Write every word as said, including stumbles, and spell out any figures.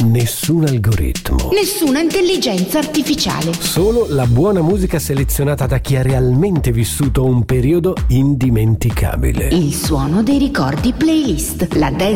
Nessun algoritmo. Nessuna intelligenza artificiale. Solo la buona musica selezionata da chi ha realmente vissuto un periodo indimenticabile. Il suono dei ricordi playlist. La